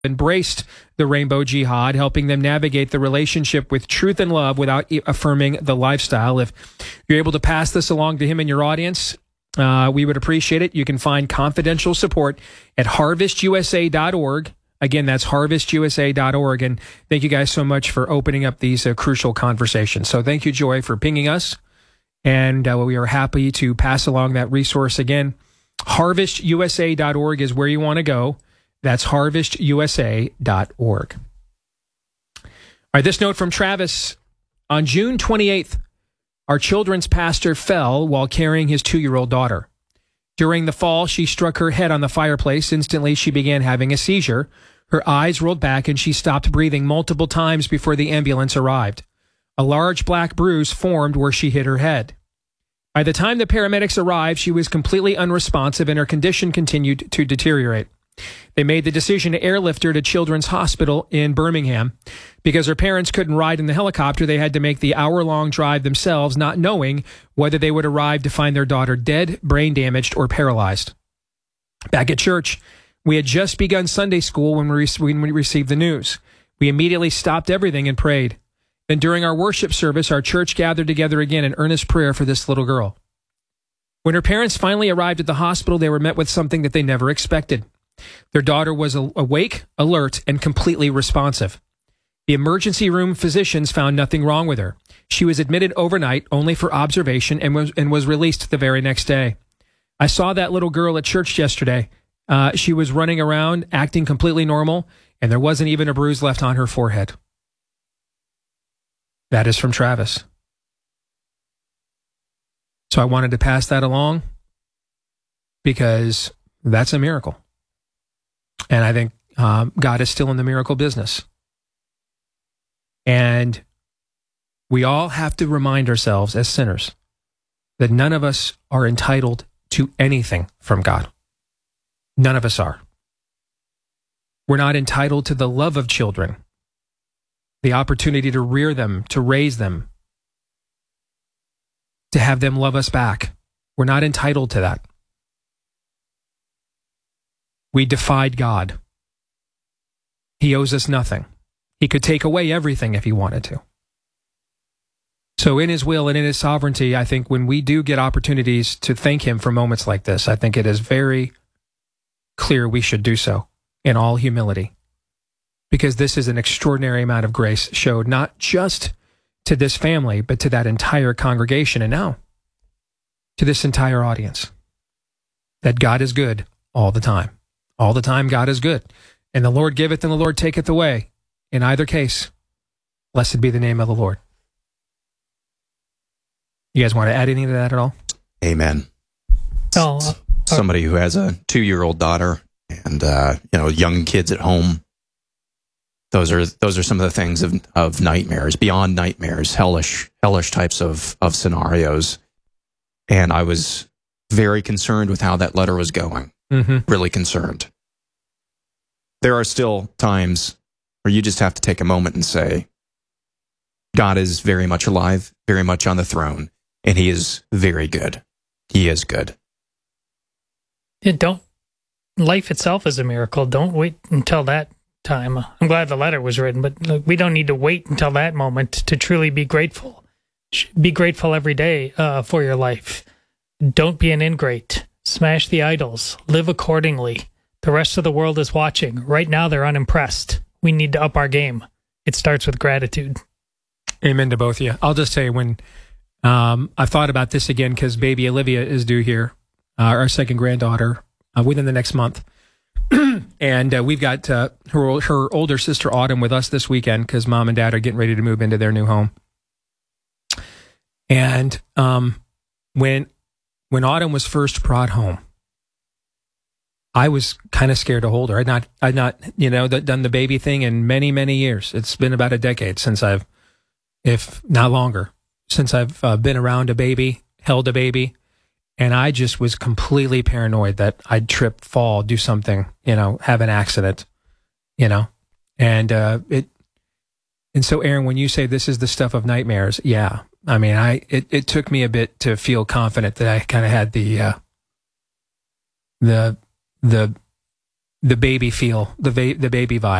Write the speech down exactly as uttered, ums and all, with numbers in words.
embraced the Rainbow Jihad, helping them navigate the relationship with truth and love without affirming the lifestyle. If you're able to pass this along to him and your audience, uh, we would appreciate it. You can find confidential support at harvest u s a dot org. Again, that's harvest u s a dot org. And thank you guys so much for opening up these uh, crucial conversations. So thank you, Joy, for pinging us. And uh, we are happy to pass along that resource again. harvest u s a dot org is where you want to go. That's harvest u s a dot org. All right, this note from Travis. On June twenty-eighth, our children's pastor fell while carrying his two-year-old daughter. During the fall, she struck her head on the fireplace. Instantly, she began having a seizure. Her eyes rolled back and she stopped breathing multiple times before the ambulance arrived. A large black bruise formed where she hit her head. By the time the paramedics arrived, she was completely unresponsive and her condition continued to deteriorate. They made the decision to airlift her to Children's Hospital in Birmingham. Because her parents couldn't ride in the helicopter, they had to make the hour-long drive themselves, not knowing whether they would arrive to find their daughter dead, brain damaged, or paralyzed. Back at church, we had just begun Sunday school when we, when we received the news. We immediately stopped everything and prayed. Then during our worship service, our church gathered together again in earnest prayer for this little girl. When her parents finally arrived at the hospital, they were met with something that they never expected. Their daughter was awake, alert, and completely responsive. The emergency room physicians found nothing wrong with her. She was admitted overnight only for observation and was, and was released the very next day. I saw that little girl at church yesterday. Uh, she was running around, acting completely normal, and there wasn't even a bruise left on her forehead. That is from Travis. So I wanted to pass that along because that's a miracle. And I think um, God is still in the miracle business. And we all have to remind ourselves as sinners that none of us are entitled to anything from God. None of us are. We're not entitled to the love of children, the opportunity to rear them, to raise them, to have them love us back. We're not entitled to that. We defied God. He owes us nothing. He could take away everything if he wanted to. So in his will and in his sovereignty, I think when we do get opportunities to thank him for moments like this, I think it is very clear we should do so in all humility. Because this is an extraordinary amount of grace showed not just to this family, but to that entire congregation and now to this entire audience. That God is good all the time. All the time God is good. And the Lord giveth and the Lord taketh away. In either case, blessed be the name of the Lord. You guys want to add anything to that at all? Amen. Oh, uh, Somebody who has a two-year-old daughter and uh, you know, young kids at home. Those are those are some of the things of, of nightmares, beyond nightmares, hellish hellish types of, of scenarios. And I was very concerned with how that letter was going. Mm-hmm. Really concerned. There are still times where you just have to take a moment and say, God is very much alive, very much on the throne, and he is very good. He is good. Yeah, don't, life itself is a miracle. Don't wait until that time. I'm glad the letter was written, but look, we don't need to wait until that moment to truly be grateful. Be grateful every day uh, for your life. Don't be an ingrate. Smash the idols. Live accordingly. The rest of the world is watching. Right now, they're unimpressed. We need to up our game. It starts with gratitude. Amen to both of you. I'll just say when um, I've thought about this again because baby Olivia is due here, uh, our second granddaughter, uh, within the next month. and uh, we've got uh, her, her older sister Autumn with us this weekend because mom and dad are getting ready to move into their new home. And um, when when Autumn was first brought home, I was kind of scared to hold her. I'd not, I'd not, you know, done the baby thing in many, many years. It's been about a decade since I've, if not longer, since I've uh, been around a baby, held a baby. And I just was completely paranoid that I'd trip, fall, do something, you know, have an accident, you know, and uh, it. And so, Aaron, when you say this is the stuff of nightmares, yeah, I mean, I it, it took me a bit to feel confident that I kind of had the uh, the the the baby feel, the va- the baby vibe.